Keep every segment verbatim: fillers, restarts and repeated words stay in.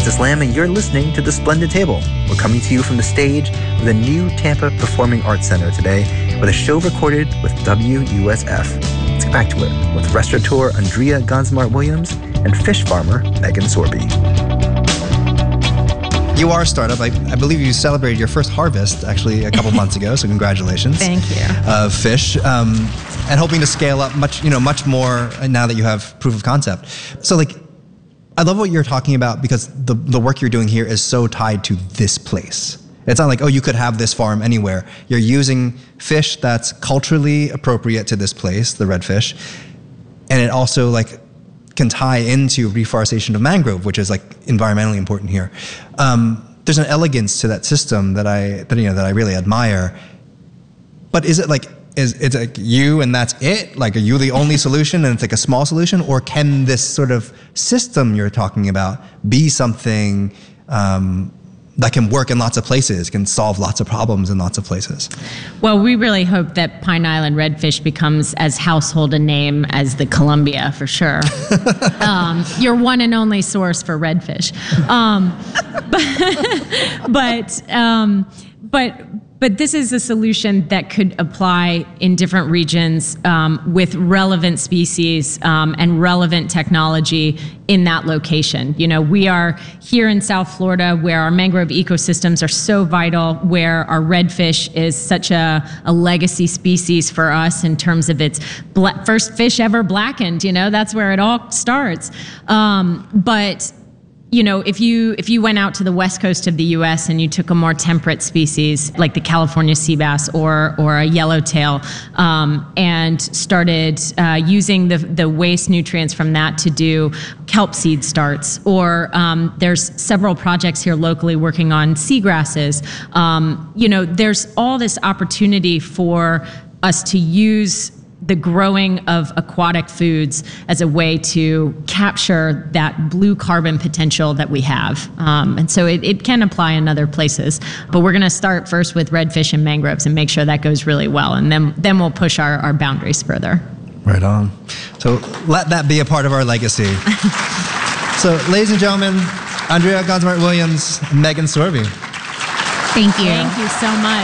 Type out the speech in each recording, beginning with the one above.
Francis Lam, and you're listening to The Splendid Table. We're coming to you from the stage of the new Tampa Performing Arts Center today with a show recorded with W U S F. Let's get back to it with restaurateur Andrea Gansmart-Williams and fish farmer Megan Sorby. You are a startup. I, I believe you celebrated your first harvest actually a couple months ago, so congratulations. Thank you. Of fish, um, and hoping to scale up much, you know, much more now that you have proof of concept. So, like, I love what you're talking about because the the work you're doing here is so tied to this place. It's not like, oh, you could have this farm anywhere. You're using fish that's culturally appropriate to this place, the redfish, and it also like can tie into reforestation of mangrove, which is like environmentally important here. Um, there's an elegance to that system that I, that, you know, that I really admire. But is it like, is it's like you and that's it? Like, are you the only solution and it's like a small solution? Or can this sort of system you're talking about be something um, that can work in lots of places, can solve lots of problems in lots of places? Well, we really hope that Pine Island redfish becomes as household a name as the Columbia, for sure. um, your one and only source for redfish. Um, but, but, um, but, but this is a solution that could apply in different regions um, with relevant species um, and relevant technology in that location. You know, we are here in South Florida where our mangrove ecosystems are so vital, where our redfish is such a, a legacy species for us in terms of its bla- first fish ever blackened. You know, that's where it all starts. Um, but You know, if you if you went out to the west coast of the U S and you took a more temperate species like the California sea bass or or a yellowtail um, and started uh, using the the waste nutrients from that to do kelp seed starts, or um, there's several projects here locally working on seagrasses. Um, you know, there's all this opportunity for us to use the growing of aquatic foods as a way to capture that blue carbon potential that we have. Um, and so it, it can apply in other places. But we're going to start first with redfish and mangroves and make sure that goes really well. And then, then we'll push our, our boundaries further. Right on. So let that be a part of our legacy. So ladies and gentlemen, Andrea Gansmart-Williams, Megan Sorby. Thank you. Thank you so much.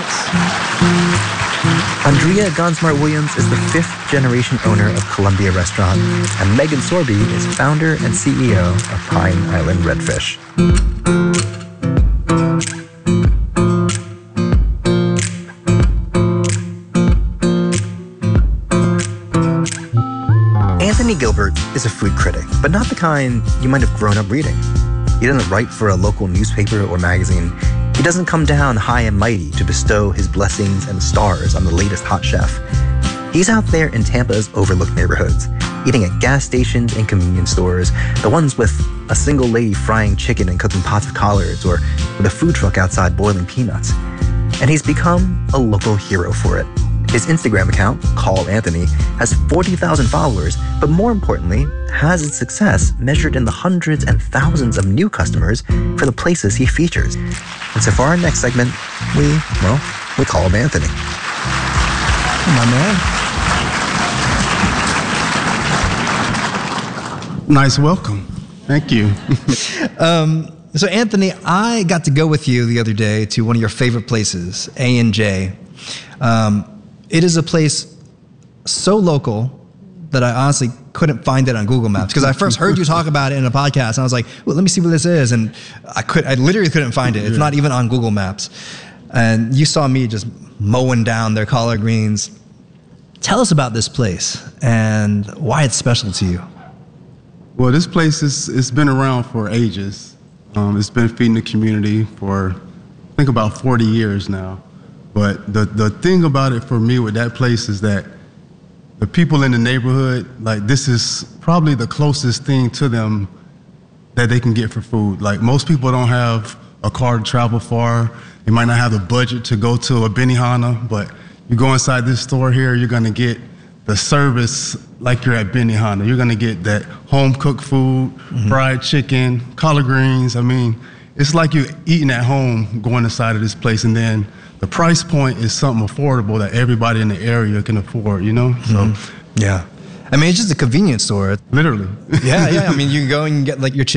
Andrea Gansmart-Williams is the fifth generation owner of Columbia Restaurant, and Megan Sorby is founder and C E O of Pine Island Redfish. Anthony Gilbert is a food critic, but not the kind you might have grown up reading. He doesn't write for a local newspaper or magazine. He doesn't come down high and mighty to bestow his blessings and stars on the latest hot chef. He's out there in Tampa's overlooked neighborhoods, eating at gas stations and convenience stores, the ones with a single lady frying chicken and cooking pots of collards, or with a food truck outside boiling peanuts. And he's become a local hero for it. His Instagram account, Call Anthony, has forty thousand followers, but more importantly, has its success measured in the hundreds and thousands of new customers for the places he features. And so for our next segment, we, well, we call him Anthony. My man. Nice welcome. Thank you. um, so Anthony, I got to go with you the other day to one of your favorite places, A and J. Um, it is a place so local that I honestly couldn't find it on Google Maps, because I first heard you talk about it in a podcast and I was like, well, let me see what this is. And I could, I literally couldn't find it. It's yeah. not even on Google Maps. And you saw me just mowing down their collard greens. Tell us about this place and why it's special to you. Well, this place is, it's been around for ages. Um, it's been feeding the community for, I think, about forty years now. But the, the thing about it for me with that place is that the people in the neighborhood, like, this is probably the closest thing to them that they can get for food. Like, most people don't have a car to travel far. They might not have the budget to go to a Benihana, but you go inside this store here, you're gonna get the service like you're at Benihana. You're gonna get that home-cooked food, mm-hmm. fried chicken, collard greens. I mean, it's like you're eating at home going inside of this place, and then the price point is something affordable that everybody in the area can afford, you know? Mm-hmm. So, yeah. I mean, it's just a convenience store. Literally. Yeah, yeah. I mean, you can go and get like your chicken